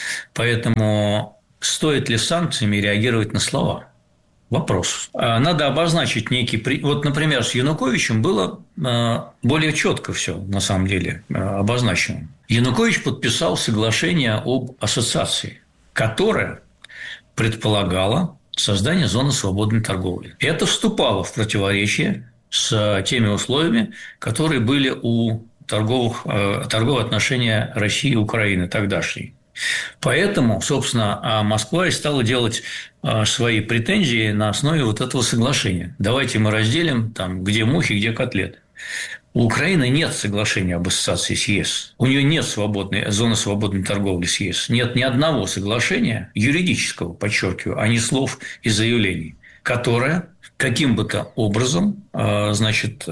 Поэтому стоит ли санкциями реагировать на слова? Вопрос. Надо обозначить некий... Вот, например, с Януковичем было более четко все, на самом деле, обозначено. Янукович подписал соглашение об ассоциации, которое предполагало создание зоны свободной торговли. И это вступало в противоречие с теми условиями, которые были у торговых, торговых отношений России и Украины тогдашней. Поэтому, собственно, Москва и стала делать свои претензии на основе вот этого соглашения. Давайте мы разделим, там, где мухи, где котлеты. У Украины нет соглашения об ассоциации с ЕС. У нее нет свободной, зоны свободной торговли с ЕС. Нет ни одного соглашения, юридического, подчеркиваю, а не слов и заявлений, которое каким бы то образом, значит,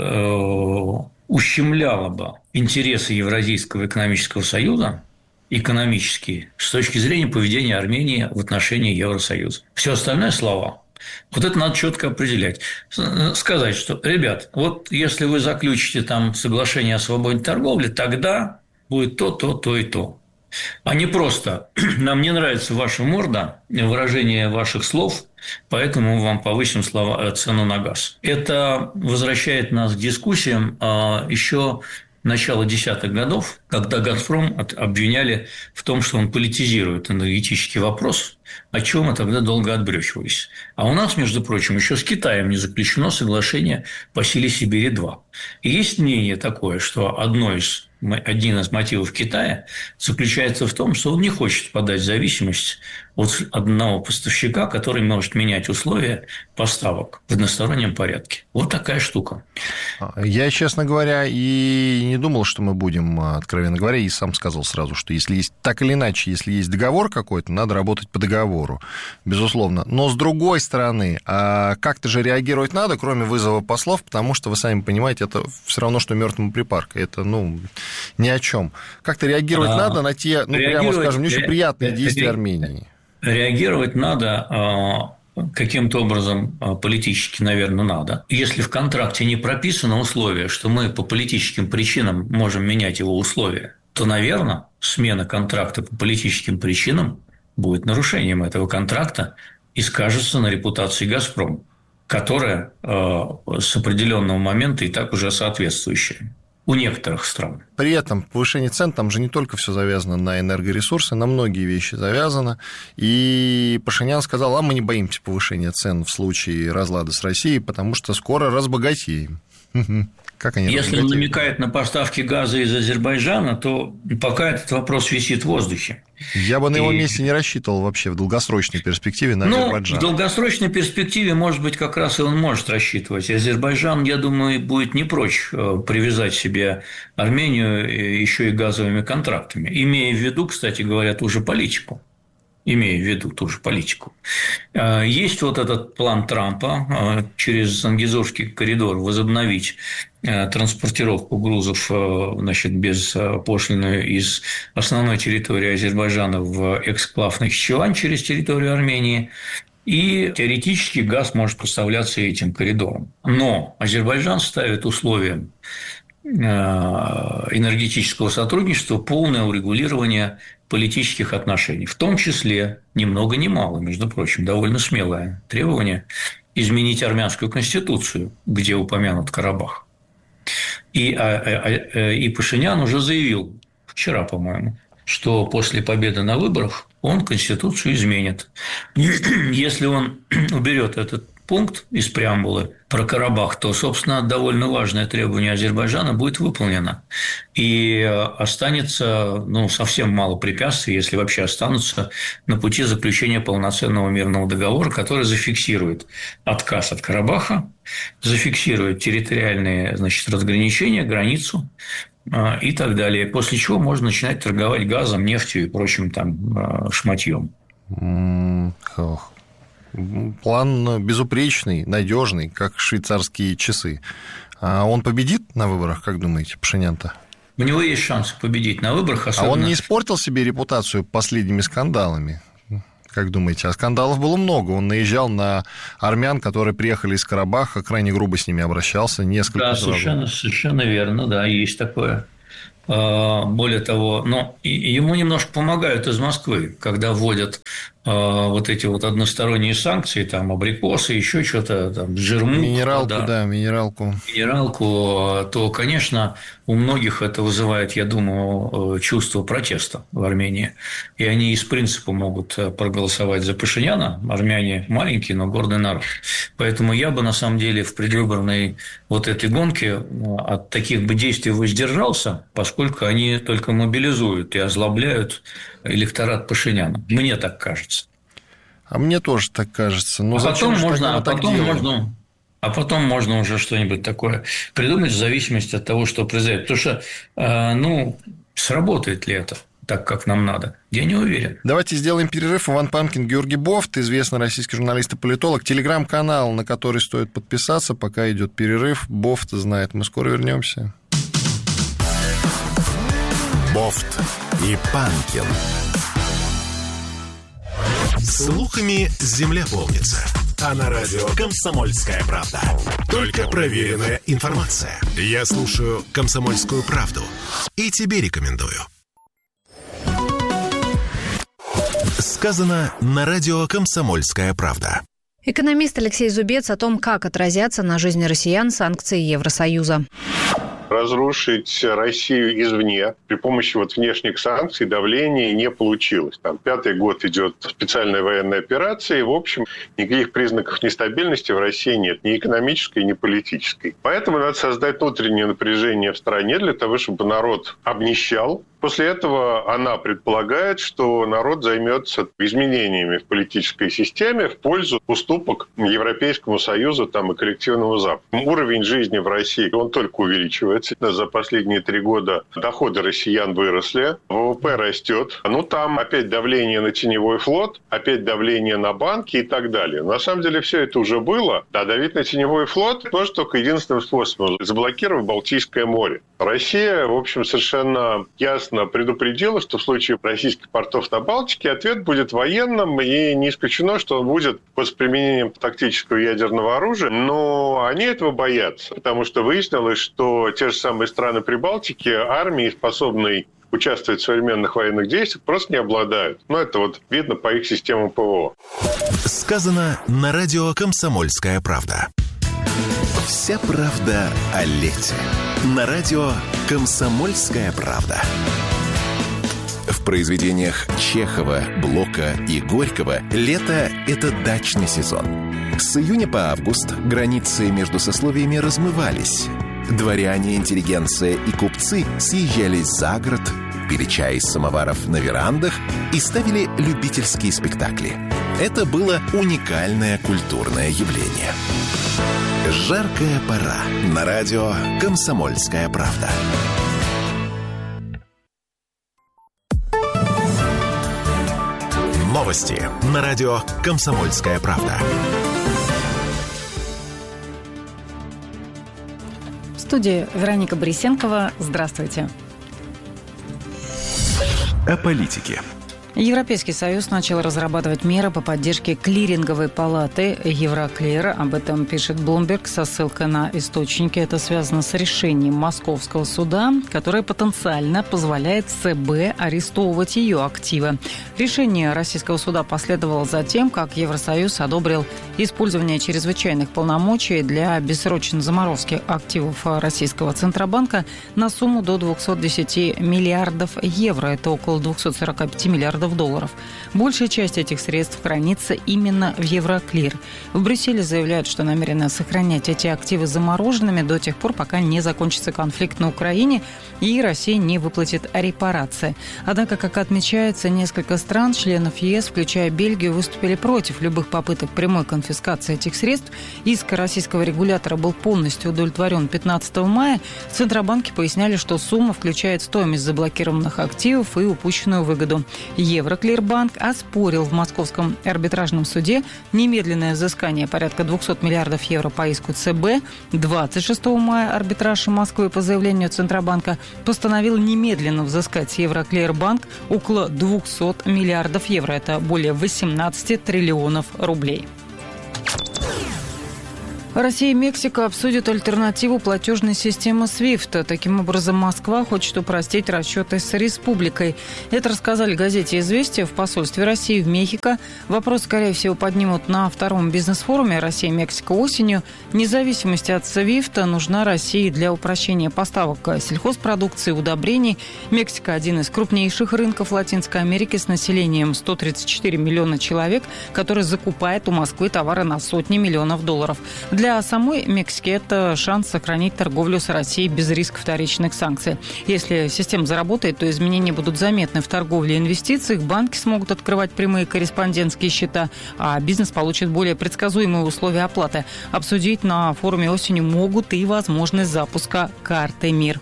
ущемляло бы интересы Евразийского экономического союза, экономические, с точки зрения поведения Армении в отношении Евросоюза. Все остальное слова. Вот это надо четко определять. Сказать, что, ребят, вот если вы заключите там соглашение о свободной торговле, тогда будет то, то, то и то. А не просто «нам не нравится ваша морда, выражение ваших слов, поэтому мы вам повысим слова, цену на газ». Это возвращает нас к дискуссиям еще начала десятых годов, когда «Газпром» обвиняли в том, что он политизирует энергетический вопрос, о чем мы тогда долго отбрёхивались. А у нас, между прочим, еще с Китаем не заключено соглашение по силе Сибири-два. И есть мнение такое, что одно из, один из мотивов Китая заключается в том, что он не хочет подать зависимость от одного поставщика, который может менять условия поставок в одностороннем порядке. Вот такая штука. Я, честно говоря, и не думал, что мы будем, откровенно говоря, и сам сказал сразу, что если есть так или иначе, если есть договор какой-то, надо работать по договору, безусловно. Но с другой стороны, как-то же реагировать надо, кроме вызова послов, потому что, вы сами понимаете, это все равно, что мертвому припарка. Это, ну, ни о чем. Как-то реагировать а, надо на те, ну, прямо скажем, не очень приятные ре... действия Армении. Реагировать надо каким-то образом политически, наверное, надо. Если в контракте не прописано условие, что мы по политическим причинам можем менять его условия, то, наверное, смена контракта по политическим причинам будет нарушением этого контракта и скажется на репутации «Газпрома», которая с определенного момента и так уже соответствующая у некоторых стран. При этом повышение цен, там же не только все завязано на энергоресурсы, на многие вещи завязано. И Пашинян сказал, а мы не боимся повышения цен в случае разлада с Россией, потому что скоро разбогатеем. Как они Если он намекает на поставки газа из Азербайджана, то пока этот вопрос висит в воздухе. Я бы на и... его месте не рассчитывал вообще в долгосрочной перспективе на ну, Азербайджан. В долгосрочной перспективе, может быть, как раз и он может рассчитывать. Азербайджан, я думаю, будет не прочь привязать себе Армению еще и газовыми контрактами, имея в виду, кстати говоря, ту же политику. Имея в виду ту же политику. Есть вот этот план Трампа через Зангезурский коридор возобновить транспортировку грузов, значит, без пошлины из основной территории Азербайджана в эксклав Нахичевань через территорию Армении. И теоретически газ может поставляться этим коридором. Но Азербайджан ставит условием энергетического сотрудничества полное урегулирование политических отношений. В том числе, ни много ни мало, между прочим, довольно смелое требование изменить армянскую конституцию, где упомянут Карабах. И, и Пашинян уже заявил, вчера, по-моему, что после победы на выборах он Конституцию изменит. Если он уберет этот пункт из преамбулы про Карабах, то, собственно, довольно важное требование Азербайджана будет выполнено. И останется ну, совсем мало препятствий, если вообще останутся, на пути заключения полноценного мирного договора, который зафиксирует отказ от Карабаха, зафиксирует территориальные значит, разграничения, границу и так далее. После чего можно начинать торговать газом, нефтью и прочим там шматьем. План безупречный, надежный, как швейцарские часы. А он победит на выборах, как думаете, Пашинян-то? У него есть шанс победить на выборах. Особенно... А он не испортил себе репутацию последними скандалами? Как думаете? А скандалов было много. Он наезжал на армян, которые приехали из Карабаха, крайне грубо с ними обращался. Несколько да, сразу. совершенно, совершенно верно, да, есть такое. Более того, но ему немножко помогают из Москвы, когда вводят вот эти вот односторонние санкции, там абрикосы, еще что-то, там жирмук. Минералку, да, да, минералку. Минералку, то, конечно, у многих это вызывает, я думаю, чувство протеста в Армении. И они из принципа могут проголосовать за Пашиняна. Армяне маленькие, но гордый народ. Поэтому я бы, на самом деле, в предвыборной вот этой гонке от таких бы действий воздержался, поскольку они только мобилизуют и озлобляют электорат Пашиняна. Мне так кажется. А мне тоже так кажется. Но а зачем потом можно, а так потом делаем? можно, а потом можно уже что-нибудь такое придумать в зависимости от того, что произойдет. Потому что, э, ну, сработает ли это так, как нам надо? Я не уверен. Давайте сделаем перерыв. Иван Панкин, Георгий Бофт, известный российский журналист и политолог. Телеграм-канал, на который стоит подписаться, пока идет перерыв. Бофт знает. Мы скоро вернемся. Бофт и Панкин. Слухами земля полнится. А на радио «Комсомольская правда». Только проверенная информация. Я слушаю «Комсомольскую правду» и тебе рекомендую. Сказано на радио «Комсомольская правда». Экономист Алексей Зубец о том, как отразятся на жизни россиян санкции Евросоюза. Разрушить Россию извне при помощи вот внешних санкций, давления не получилось. Там пятый год идет специальная военная операция, и, в общем, никаких признаков нестабильности в России нет, ни экономической, ни политической. Поэтому надо создать внутреннее напряжение в стране для того, чтобы народ обнищал. После этого она предполагает, что народ займется изменениями в политической системе в пользу уступок Европейскому Союзу там, и коллективному Западу. Уровень жизни в России, он только увеличивается. За последние три года доходы россиян выросли, ВВП растет. Ну, там опять давление на теневой флот, опять давление на банки и так далее. На самом деле все это уже было. Да, давить на теневой флот может только единственным способом – заблокировав Балтийское море. Россия, в общем, совершенно ясно предупредила, что в случае российских портов на Балтике ответ будет военным, и не исключено, что он будет с применением тактического ядерного оружия, но они этого боятся, потому что выяснилось, что те же самые страны Прибалтики армии, способной участвовать в современных военных действиях, просто не обладают. Ну, это вот видно по их системам ПВО. Сказано на радио «Комсомольская правда». Вся правда о лете. На радио «Комсомольская правда». В произведениях Чехова, Блока и Горького лето – это дачный сезон. С июня по август границы между сословиями размывались. Дворяне, интеллигенция и купцы съезжались за город, пили чай из самоваров на верандах и ставили любительские спектакли. Это было уникальное культурное явление. Жаркая пора. На радио «Комсомольская правда». Новости на радио «Комсомольская правда». В студии Вероника Борисенкова. Здравствуйте. О политике. Европейский Союз начал разрабатывать меры по поддержке клиринговой палаты Евроклир. Об этом пишет Bloomberg со ссылкой на источники. Это связано с решением Московского суда, которое потенциально позволяет ЦБ арестовывать ее активы. Решение российского суда последовало за тем, как Евросоюз одобрил использование чрезвычайных полномочий для бессрочной заморозки активов российского Центробанка на сумму до двести десять миллиардов евро. Это около двести сорок пять миллиардов долларов. Большая часть этих средств хранится именно в Евроклир. В Брюсселе заявляют, что намерены сохранять эти активы замороженными до тех пор, пока не закончится конфликт на Украине и Россия не выплатит репарации. Однако, как отмечается, несколько стран, членов ЕС, включая Бельгию, выступили против любых попыток прямой конфискации этих средств. Иск российского регулятора был полностью удовлетворен пятнадцатого мая. В Центробанке поясняли, что сумма включает стоимость заблокированных активов и упущенную выгоду. Евроклирбанк оспорил в Московском арбитражном суде немедленное взыскание порядка двести миллиардов евро по иску ЦБ. двадцать шестого мая арбитраж Москвы по заявлению Центробанка постановил немедленно взыскать с Евроклирбанк около двести миллиардов евро. Это более восемнадцать триллионов рублей. Россия и Мексика обсудят альтернативу платежной системы свифт. Таким образом, Москва хочет упростить расчеты с республикой. Это рассказали газете «Известия» в посольстве России в Мехико. Вопрос, скорее всего, поднимут на втором бизнес-форуме «Россия и Мексика» осенью. Независимость от свифт нужна России для упрощения поставок сельхозпродукции, удобрений. Мексика – один из крупнейших рынков Латинской Америки с населением сто тридцать четыре миллиона человек, который закупает у Москвы товары на сотни миллионов долларов. Для самой Мексики это шанс сохранить торговлю с Россией без риска вторичных санкций. Если система заработает, то изменения будут заметны в торговле и инвестициях, банки смогут открывать прямые корреспондентские счета, а бизнес получит более предсказуемые условия оплаты. Обсудить на форуме осенью могут и возможность запуска карты «Мир».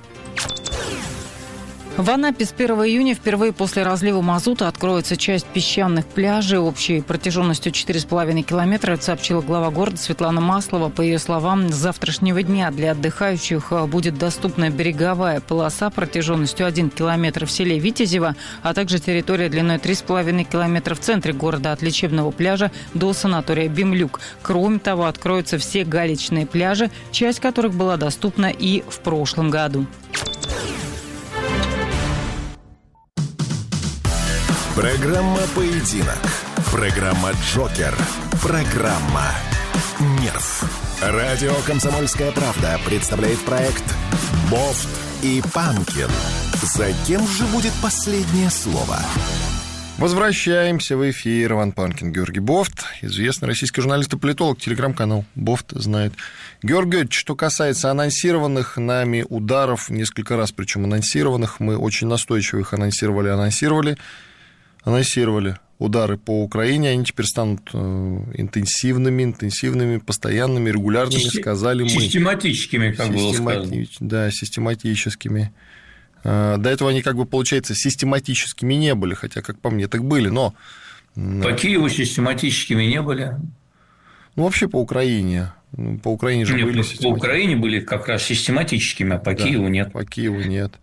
В Анапе с первого июня впервые после разлива мазута откроется часть песчаных пляжей общей протяженностью четыре с половиной километра. Это сообщила глава города Светлана Маслова. По ее словам, с завтрашнего дня для отдыхающих будет доступна береговая полоса протяженностью один километр в селе Витязево, а также территория длиной три с половиной километра в центре города от лечебного пляжа до санатория Бимлюк. Кроме того, откроются все галечные пляжи, часть которых была доступна и в прошлом году. Программа «Поединок». Программа «Джокер». Программа «Нерв». Радио «Комсомольская правда» представляет проект «Бофт и Панкин». За кем же будет последнее слово? Возвращаемся в эфир. Иван Панкин, Георгий Бофт, известный российский журналист и политолог, телеграм-канал «Бофт знает». Георгий Георгиевич, что касается анонсированных нами ударов, несколько раз причем анонсированных, мы очень настойчиво их анонсировали, анонсировали, анонсировали удары по Украине, они теперь станут интенсивными, интенсивными, постоянными, регулярными, сказали мы. Систематическими, как было сказано. Да, систематическими. До этого они, как бы, получается, систематическими не были, хотя, как по мне, так были, но... По Киеву систематическими не были. Ну, вообще по Украине. По Украине же нет, были по Украине были как раз систематическими, а по да, Киеву нет. По Киеву нет.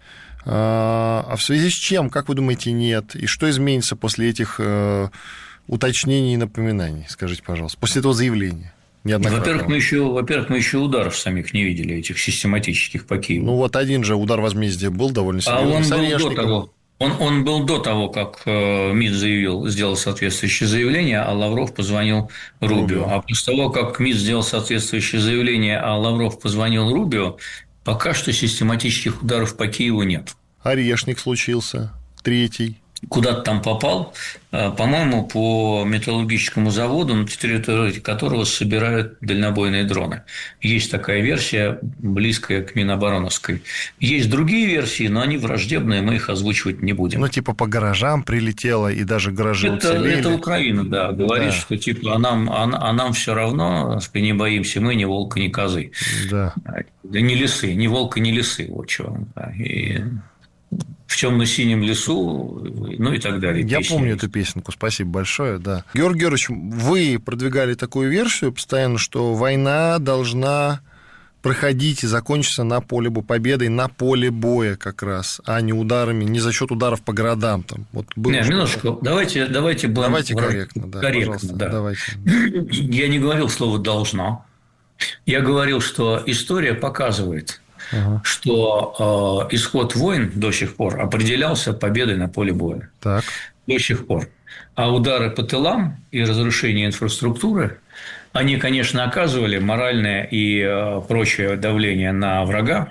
А в связи с чем, как вы думаете, нет? И что изменится после этих уточнений и напоминаний? Скажите, пожалуйста, после этого заявления. Во-первых, мы еще, во-первых, мы еще ударов самих не видели, этих систематических по Киеву. Ну, вот один же удар возмездия был довольно серьезный. А он был до того, он, он был до того, как МИД заявил, сделал соответствующее заявление, а Лавров позвонил Рубио. Рубио. А после того, как МИД сделал соответствующее заявление, а Лавров позвонил Рубио, пока что систематических ударов по Киеву нет. Орешник случился, третий. Куда-то там попал, по-моему, по металлургическому заводу, на территории которого собирают дальнобойные дроны. Есть такая версия, близкая к Минобороновской. Есть другие версии, но они враждебные, мы их озвучивать не будем. Ну, типа по гаражам прилетело, и даже гаражи это, уцелели. Это Украина, да, говорит, да. что типа а нам, а, а нам все равно, не боимся мы ни волка, ни козы. Да. Да не лисы, ни волка, ни лисы, вот чего. Да. И... в темно-синем лесу, ну и так далее. Я песни. помню эту песенку, спасибо большое, да. Георгий Георгиевич, вы продвигали такую версию постоянно, что война должна проходить и закончиться на поле боя, победой на поле боя как раз, а не ударами, не за счет ударов по городам. Там. Вот было не, минуточку, давайте, давайте, давайте корректно. Да, корректно да. Давайте. Я не говорил слово «должно». Я говорил, что история показывает, ага. что э, исход войн до сих пор определялся победой на поле боя. Так. До сих пор. А удары по тылам и разрушение инфраструктуры, они, конечно, оказывали моральное и э, прочее давление на врага,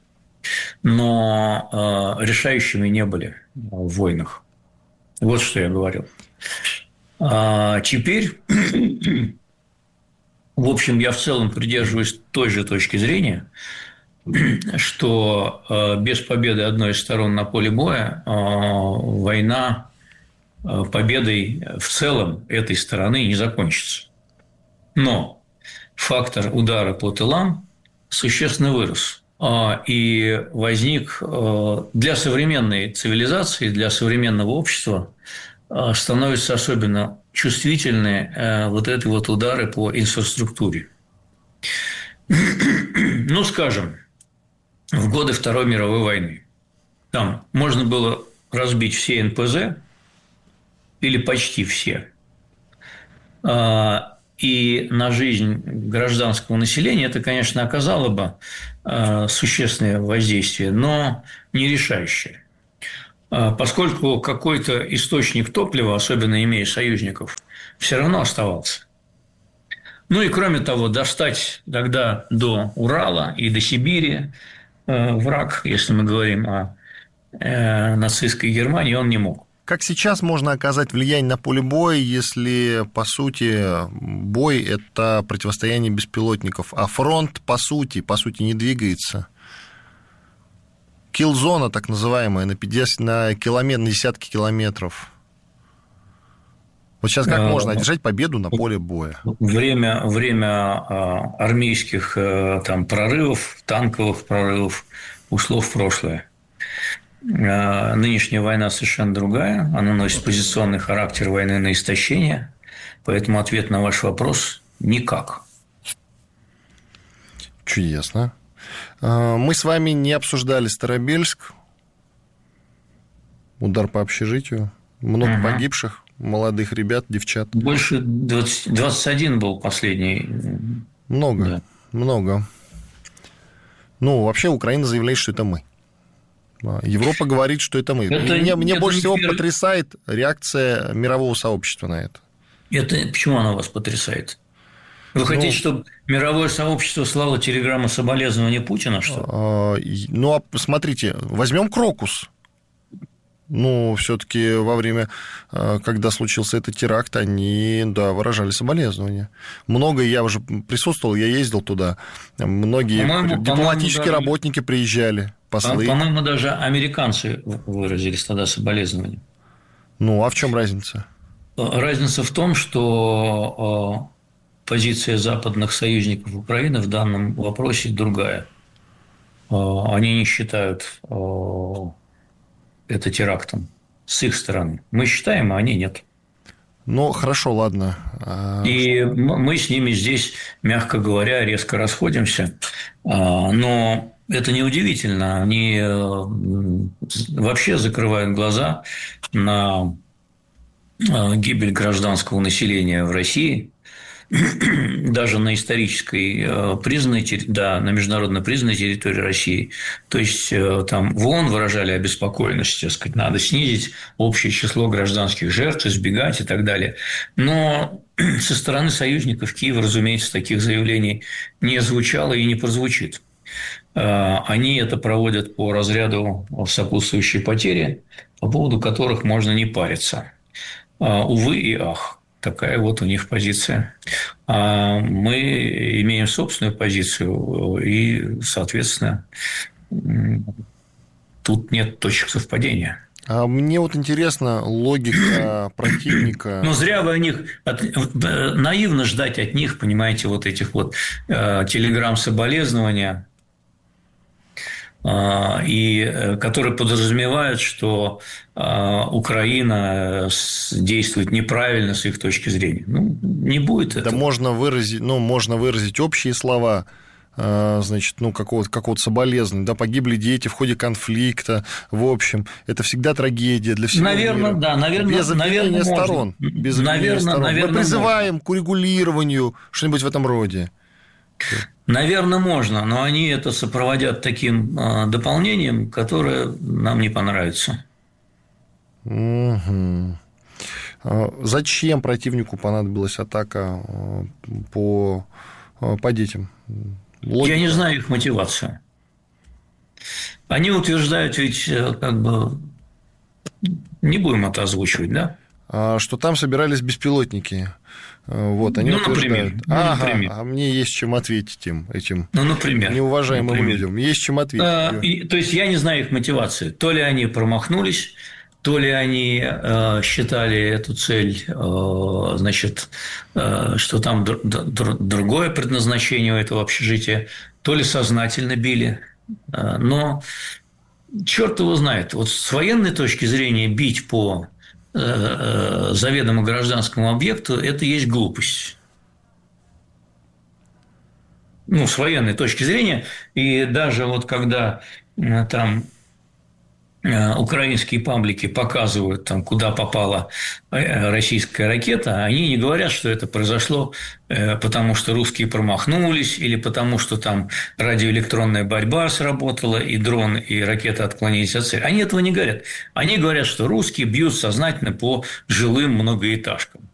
но э, решающими не были в войнах. Вот что я говорил. А теперь, в общем, я в целом придерживаюсь той же точки зрения, что э, без победы одной из сторон на поле боя э, война э, победой в целом этой стороны не закончится. Но фактор удара по тылам существенно вырос. И возник для современной цивилизации, для современного общества становятся особенно чувствительны вот эти вот удары по инфраструктуре. Ну, скажем, в годы Второй мировой войны там можно было разбить все эн пэ зэ или почти все. И на жизнь гражданского населения это, конечно, оказало бы существенное воздействие, но не решающее. Поскольку какой-то источник топлива, особенно имея союзников, все равно оставался. Ну и кроме того, достать тогда до Урала и до Сибири враг, если мы говорим о нацистской Германии, он не мог. Как сейчас можно оказать влияние на поле боя, если, по сути, бой – это противостояние беспилотников, а фронт, по сути, по сути, не двигается? Киллзона, так называемая, на, пятьдесят, на, километр, на десятки километров. Вот сейчас как можно одержать победу на поле боя? Время, время армейских там, прорывов, танковых прорывов ушло в прошлое. Нынешняя война совершенно другая, она носит позиционный характер войны на истощение, поэтому ответ на ваш вопрос – никак. Чудесно. Мы с вами не обсуждали Старобельск, удар по общежитию, много угу. погибших, молодых ребят, девчат. Больше двадцать, двадцать один был последний. Много, да. много. Ну, вообще Украина заявляет, что это мы. Европа говорит, что это мы. Это, мне мне это больше всего первый... потрясает реакция мирового сообщества на это. Это почему она вас потрясает? Вы ну, хотите, чтобы мировое сообщество слало телеграмму соболезнования Путина, что ли? Ну, а смотрите, возьмем Крокус. Ну, все-таки во время, когда случился этот теракт, они, да, выражали соболезнования. Много, я уже присутствовал, я ездил туда. Многие по-моему, дипломатические по-моему, работники приезжали, послы. По-моему, даже американцы выразили тогда соболезнования. Ну, а в чем разница? Разница в том, что позиция западных союзников Украины в данном вопросе другая. Они не считают это терактом с их стороны. Мы считаем, а они нет. Ну, хорошо, ладно. И мы с ними здесь, мягко говоря, резко расходимся. Но это неудивительно. Они вообще закрывают глаза на гибель гражданского населения в России. Даже на исторической признанной, да, на международно признанной территории России. То есть, там в ООН выражали обеспокоенность, так сказать, надо снизить общее число гражданских жертв, избегать и так далее. Но со стороны союзников Киева, разумеется, таких заявлений не звучало и не прозвучит. Они это проводят по разряду сопутствующей потери, по поводу которых можно не париться. Увы и ах. Такая вот у них позиция. А мы имеем собственную позицию, и, соответственно, тут нет точек совпадения. А мне вот интересна логика противника. Ну, зря вы о них... Наивно ждать от них, понимаете, вот этих вот телеграмм соболезнования, и которые подразумевают, что Украина действует неправильно с их точки зрения. Ну, не будет этого. Да можно выразить, ну, можно выразить общие слова. значит, ну, какого-то, какого-то соболезнования, да, погибли дети в ходе конфликта, в общем, это всегда трагедия для всего наверное, мира. Да, наверное, без обвинения наверное, сторон. Можно. Без наверное, сторон. наверное, Мы призываем можно. к урегулированию, что-нибудь в этом роде. Наверное, можно, но они это сопроводят таким э, дополнением, которое нам не понравится. Угу. Зачем противнику понадобилась атака по, по детям? Логика. Я не знаю их мотивацию. Они утверждают, ведь как бы не будем это озвучивать, да? Что там собирались беспилотники. Вот, они ну, утверждают. Например. Ну, ага, например. А мне есть чем ответить им, этим ну, например. неуважаемым например. людям. Есть чем ответить. А, и, то есть, я не знаю их мотивации. То ли они промахнулись, то ли они э, считали эту цель, э, значит, э, что там др- др- другое предназначение у этого общежития, то ли сознательно били. Э, но черт его знает. Вот с военной точки зрения бить по заведомо гражданскому объекту – это есть глупость. Ну, с военной точки зрения. И даже вот когда там украинские паблики показывают, там, куда попала российская ракета, они не говорят, что это произошло потому, что русские промахнулись, или потому, что там радиоэлектронная борьба сработала, и дрон, и ракета отклонились от цели. Они этого не говорят. Они говорят, что русские бьют сознательно по жилым многоэтажкам.